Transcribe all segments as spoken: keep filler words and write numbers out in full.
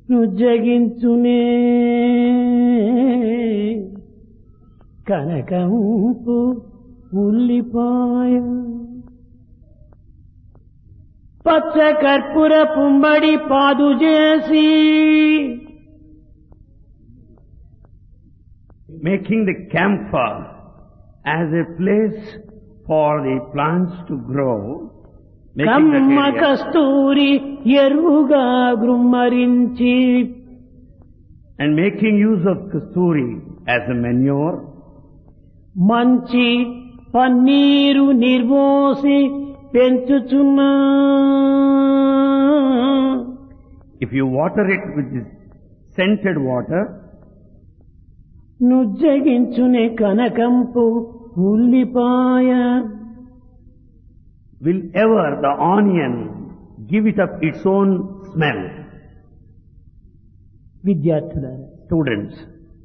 నుజ్జగించునే కనకంపు ఉల్లిపాయ పచ్చ కర్పూర పుంబడి పాదు చేసి making the camphor as a place for the plants to grow, making that Kamma area, Kasturi ఎరుగా గృమ్మరించి and making use of kasturi as a manure, మంచి paneer నిర్వోసి పెంచుచున్నా if you water it with this scented water, నుజ్జగించునే కనకంపు ఉల్లిపాయ will ever the onion give it up its own smell? విద్యార్థులారా, Students,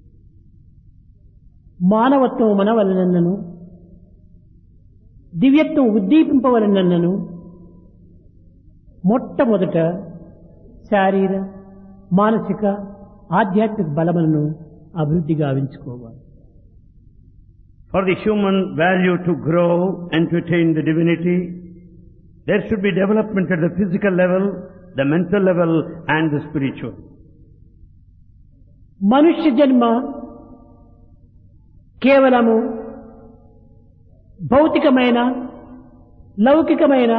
మానవత్వం మనవలనన్నను దివ్యత్వం ఉద్దీపింపవలనన్నను మొట్టమొదట శారీర మానసిక ఆధ్యాత్మిక బలములను అభివృద్ధి గావించుకోవాలి. for the human value to grow and to attain the divinity, there should be development at the physical level, the mental level and the spiritual. మనుష్య జన్మ కేవలము భౌతికమైన లౌకికమైన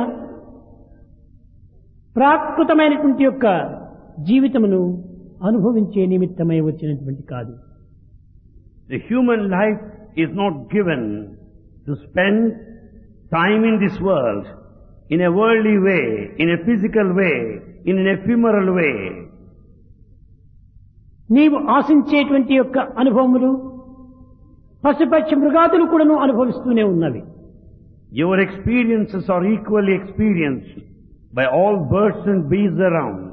ప్రాకృతమైనటువంటి యొక్క జీవితమును అనుభవించే నిమిత్తమై వచ్చినటువంటి కాదు. The human life is not given to spend time in this world in a worldly way, in a physical way, in an ephemeral way. నీవు ఆశించేటువంటి యొక్క అనుభవములు పశుపక్షి మృగాదులు కూడాను అనుభవిస్తూనే ఉన్నవి. Your experiences are equally experienced by all birds and bees around.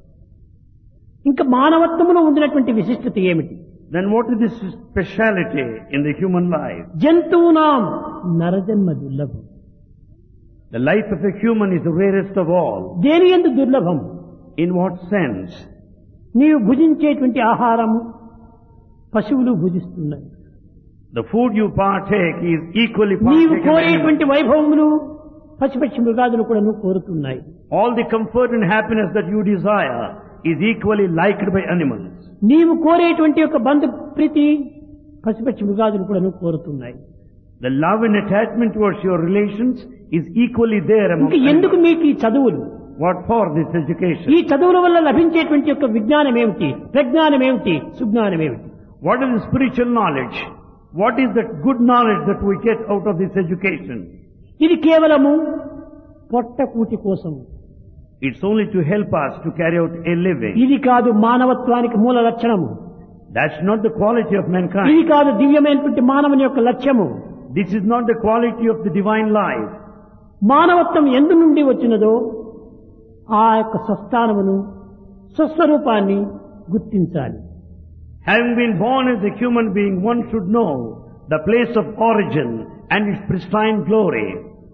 ఇంకా మానవత్వములో ఉండినటువంటి విశిష్టత ఏమిటి? Then what is this speciality in the human life? జంతువునాం నరజన్మ దుర్లభం. The life of a human is the rarest of all. దేని యందు దుర్లభం? In what sense? నీవు భుజించేటువంటి ఆహారం పశువులు భుజిస్తున్నాయి. The food you partake is equally నీవు partaken by కోరేటువంటి animals. వైభవములు పశుపక్షి మృగాదులు కూడాను కోరుతున్నాయి. All the comfort and happiness that you desire is equally liked by animals. నీవు కోరేటువంటి యొక్క బంధు ప్రీతి పశుపక్షి మృగాదులు కూడాను కోరుతున్నాయి. The love and attachment towards your relations is equally there among ఇంకా ఎందుకు animals. మీకు ఈ చదువులు? What for this education? ఈ చదువుల వల్ల లభించేటువంటి యొక్క విజ్ఞానం ఏమిటి? ప్రజ్ఞానం ఏమిటి? సుజ్ఞానం ఏమిటి? What is the spiritual knowledge? What is that good knowledge that we get out of this education? ఇది కేవలము పొట్టకూటి కోసం. It's only to help us to carry out a living. ఇది కాదు మానవత్వానికి మూల లక్షణము. That's not the quality of ఇది mankind. కాదు దివ్యమైనటువంటి మానవుని యొక్క లక్ష్యము. This is not the quality of the divine life. మానవత్వం ఎందు నుండి వచ్చినదో ఆ యొక్క స్వస్థానమును స్వస్వరూపాన్ని గుర్తించాలి. Having been born as a human being, one should know the place of origin and its pristine glory.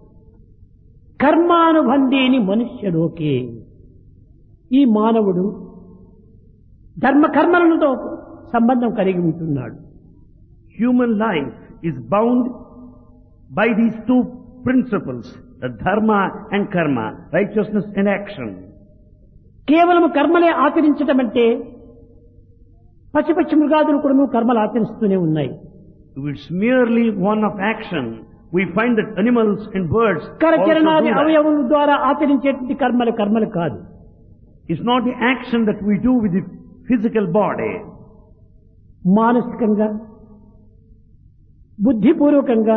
కర్మానుబంధేని మనుష్యలోకే. ఈ మానవుడు ధర్మ కర్మలతో సంబంధం కలిగి ఉంటున్నాడు. Human life is bound by these two principles, the dharma and karma, righteousness and action. కేవలం కర్మలే ఆచరించటం అంటే పశుపక్షి మృగాదులు కూడా కర్మలు ఆచరిస్తూనే ఉన్నాయి. If it's merely one of action, we find that animals and birds also do కరచరణాది that. అవయవం ద్వారా ఆచరించేటువంటి కర్మలు కర్మలు కాదు. It's not the action that we do with the physical body. మానసికంగా బుద్ధిపూర్వకంగా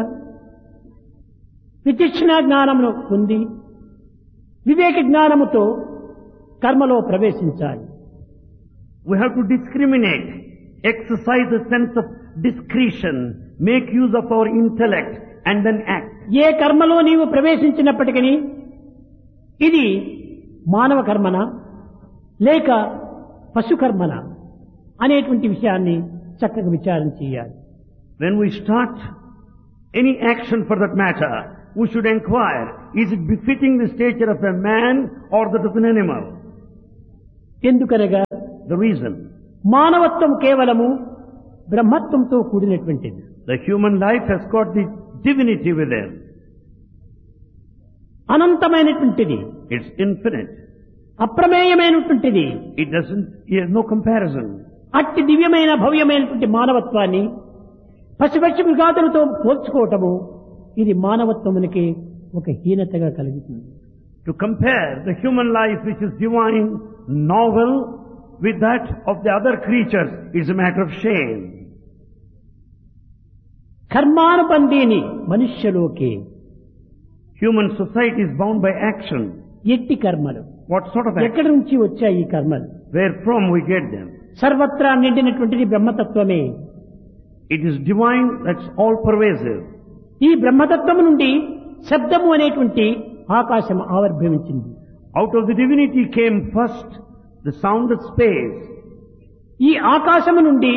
విచక్షణ జ్ఞానమును పొంది వివేక జ్ఞానముతో కర్మలో ప్రవేశించాలి. We have to discriminate, exercise the sense of discretion, make use of our intellect and then act. ఏ కర్మలో నీవు ప్రవేశించినప్పటికీ ఇది మానవ కర్మన లేక పశు కర్మన అనేటువంటి విషయాన్ని చక్కగా విచారణ చేయాలి. When we start any action for that matter, we should inquire, is it befitting the stature of a man or that of an animal? ఎందుకనగా the reason. మానవత్వం కేవలము బ్రహ్మత్వంతో కూడినటువంటిది. The human life has got the divinity within. అనంతమైనటువంటిది. It's infinite. అప్రమేయమైనటువంటిది. It doesn't, it has no comparison. అట్టి దివ్యమైన భవ్యమైనటువంటి మానవత్వాన్ని పశుపక్షి మృగాదులతో పోల్చుకోవటము ఇది మానవత్వమునికి ఒక హీనతగా కలుగుతుంది. To compare the human life which is divine, novel, with that of the other creatures is a matter of shame. కర్మానుబంధీని మనుష్యలోకి. Human society is bound by action. ఎట్టి కర్మలు. What sort of action? ఎక్కడి నుంచి వచ్చాయి ఈ కర్మలు? Where from we get them? సర్వత్రా నిండినటువంటిది బ్రహ్మతత్వమే. It is divine, that's all pervasive. ఈ బ్రహ్మతత్వము నుండి శబ్దము అనేటువంటి ఆకాశం ఆవిర్భవించింది. Out of the divinity came first the sound of space. ఈ ఆకాశము నుండి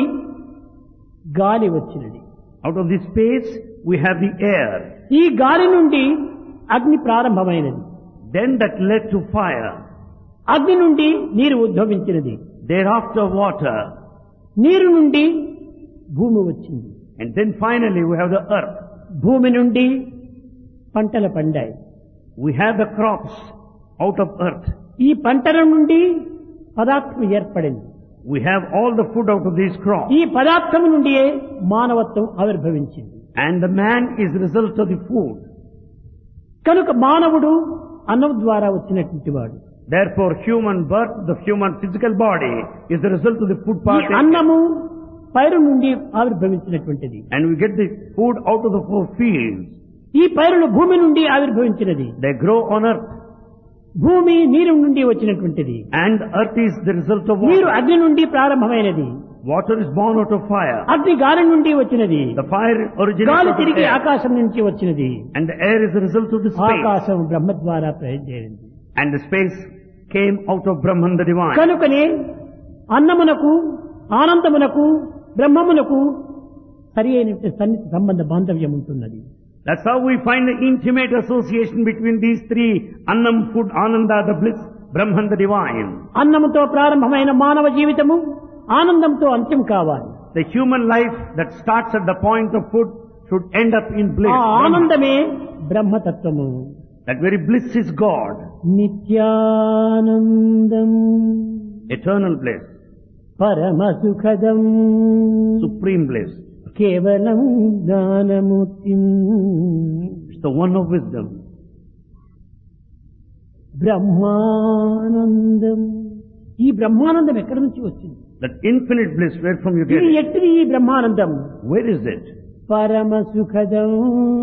గాలి వచ్చినది. Out of this space we have the air. ఈ గాలి నుండి అగ్ని ప్రారంభమైనది. Then that led to fire. అగ్ని నుండి నీరు ఉద్భవించినది. Thereafter water. నీరు నుండి భూమి వచ్చింది. And then finally we have the earth. భూమి నుండి పంటలు పండాయి. We have the crops out of earth. ఈ పంటల నుండి పదార్థం ఏర్పడింది. We have all the food out of these crops. ఈ పదార్థం నుండి మానవత్వం ఆవిర్భవించింది. And the man is the result of the food. కనుక మానవుడు అన్నం ద్వారా వచ్చినటువంటి వాడు. Therefore human birth, the human physical body is the result of the food part. ఈ అన్నము పైరు నుండి ఆవిర్భవించినటువంటిది. And we get the food out of the four fields. ఈ పైరులు భూమి నుండి ఆవిర్భవించినది. They grow on earth. భూమి నీరు నుండి వచ్చినటువంటిది. And earth is the result of నీరు water. అగ్ని నుండి ప్రారంభమైనది. Water is born out of fire. అగ్ని గాలి నుండి వచ్చినది. The fire originates గాలి out of తిరిగి air. ఆకాశం నుంచి వచ్చినది. And the air is the result of the space. ఆకాశం బ్రహ్మ ద్వారా ప్రయోజనమైంది. And the space came out of Brahman the divine. కనుకనే అన్నమునకు ఆనందమునకు బ్రహ్మమునకు సరి అయిన సన్నిహిత సంబంధ బాంధవ్యం ఉంటున్నది. That's how we find the intimate association between these three: Annam, food, Ananda, the bliss, Brahman the divine. అన్నముతో ప్రారంభమైన మానవ జీవితము ఆనందంతో అంత్యం కావాలి. The human life that starts at the point of food should end up in bliss. ఆ ఆనందమే బ్రహ్మతత్వము. That very bliss is God. Nityanandam Eternal bliss. పరమ సుఖదం Supreme bliss. కేవలం Gnanamurthy. It's the one of wisdom. Brahmanandam. ఈ బ్రహ్మానందం ఎక్కడి నుంచి వచ్చింది? That infinite bliss, where from you get ఇది it? ఎట్టిది ఈ బ్రహ్మానందం? Where is it? పరమ సుఖదం.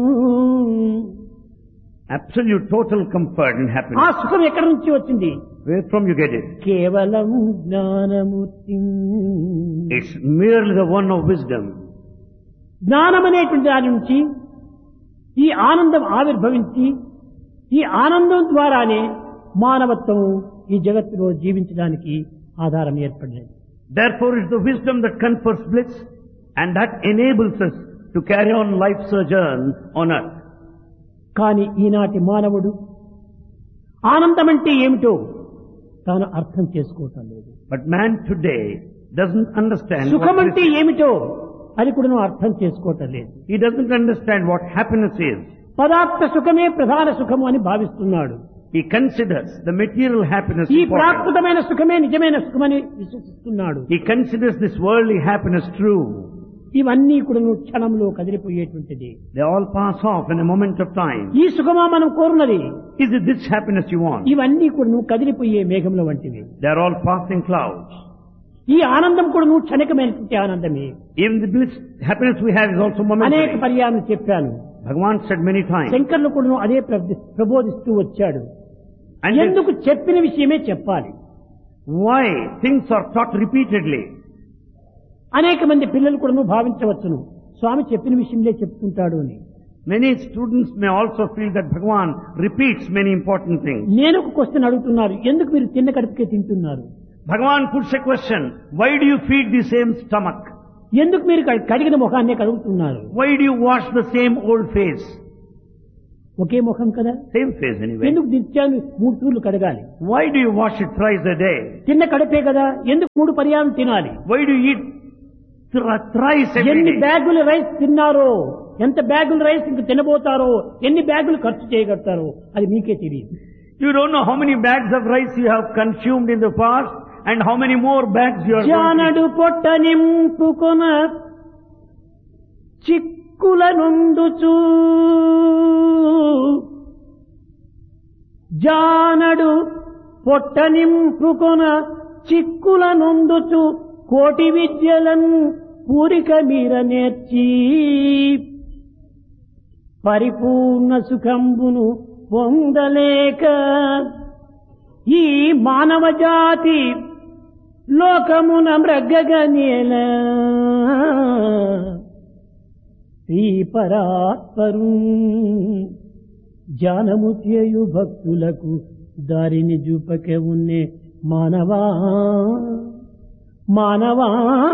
Absolute total comfort and ఆ happiness. సుఖం ఎక్కడి నుంచి వచ్చింది? Where from you get it? కేవలం Gnanamurthy. It's merely the one of wisdom. జ్ఞానం అనేటువంటి దాని నుంచి ఈ ఆనందం ఆవిర్భవించి ఈ ఆనందం ద్వారానే మానవత్వం ఈ జగత్తులో జీవించడానికి ఆధారం ఏర్పడినది. Therefore it's the wisdom that confers bliss, and that enables us to carry on life sojourn on earth. కానీ ఈనాటి మానవుడు ఆనందం అంటే ఏమిటో తాను అర్థం చేసుకోవటం లేదు. But man today doesn't understand సుఖం what అంటే bliss is. ఏమిటో అది కూడా నువ్వు అర్థం చేసుకోవటం లేదు. He doesn't understand what happiness is. పదార్థ సుఖమే ప్రధాన సుఖము అని భావిస్తున్నాడు. He considers the material happiness ఈ important. ప్రాకృతమైన సుఖమే నిజమైన సుఖమని విశ్వసిస్తున్నాడు. He considers this worldly happiness true. ఇవన్నీ కూడా నువ్వు క్షణంలో కదిలిపోయేటువంటిది. They all pass off in a moment of time. ఈ సుఖమా మనం కోరున్నది? Is it this happiness you want? ఇవన్నీ కూడా నువ్వు కదిలిపోయే మేఘంలో వంటివి. They are all passing clouds. ఈ ఆనందం కూడా నువ్వు క్షణికమైనటువంటి ఆనందమే. Even the bliss, happiness we have is also అనేక momentary. పర్యాలు చెప్పాను. Bhagavan said many times. శంకర్లు కూడా అదే ప్రబోధి- ప్రబోధిస్తూ వచ్చాడు. And ఎందుకు చెప్పిన విషయమే చెప్పాలి. why things are taught repeatedly? అనేక మంది పిల్లలు కూడా భావించవచ్చును స్వామి చెప్పిన విషయంలో చెప్తుంటాడు అని. Many students may also feel that Bhagavan repeats many important things. నేను ఒక క్వశ్చన్ అడుగుతున్నారు, ఎందుకు మీరు తిన్న కడుపుకే తింటున్నారు? Bhagavan puts a question. Why do you feed the same stomach? ఎందుకు మీరు కడిగిన ముఖాన్నే కడుగుతున్నారు? Why do you wash the same old face? ఒకే ముఖం కదా, Same face anyway. ఎందుకు నిత్యాన్ని మూడు తూర్లు కడగాలి? Why do you wash it thrice a day? తిన్న కడపే కదా, ఎందుకు మూడు పర్యాయం తినాలి? Why do you eat thri- thrice every ఎన్ని day? బ్యాగులు రైస్ తిన్నారో, ఎంత బ్యాగులు రైస్ ఇంక తినబోతారో, ఎన్ని బ్యాగులు ఖర్చు చేయగలుగుతారో అది మీకే తెలియదు. You don't know how many bags of rice you have consumed in the past and how many more bags you are going to జానడు పొట్ట నింపుకొన చిక్కుల నుండుచూ, జానడు పొట్ట నింపుకొన చిక్కుల నుండుచు కోటి విద్యలను పూరిక మీర నేర్చి పరిపూర్ణ సుఖంబును పొందలేక ఈ మానవ జాతి లోకమున మృగ్గగనేల శ్రీ పరాత్పరు జానము చేయు భక్తులకు దారిని చూపకే ఉన్నే మానవా మానవా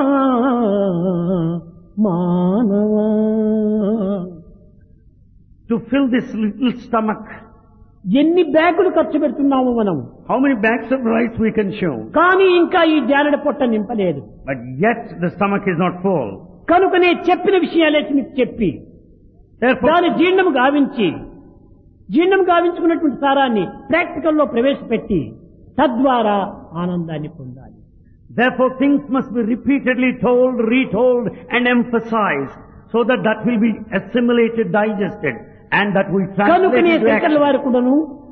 మానవా. to fill this little stomach. ఎన్ని బ్యాగులు ఖర్చు పెడుతున్నాము మనం, How many bags of rice we consume? కానీ ఇంకా ఈ జానడ పొట్ట నింపలేదు. But yet the stomach is not full. కనుకనే చెప్పిన విషయాలే మీకు చెప్పి Therefore, దాని జీర్ణము గావించి జీర్ణం గావించుకున్నటువంటి సారాన్ని ప్రాక్టికల్ లో ప్రవేశపెట్టి తద్వారా ఆనందాన్ని పొందాలి. therefore things must be repeatedly told, retold and emphasized so that that will be assimilated, digested and that will translate కనుకనే into శంకర్ల action. వారు కూడాను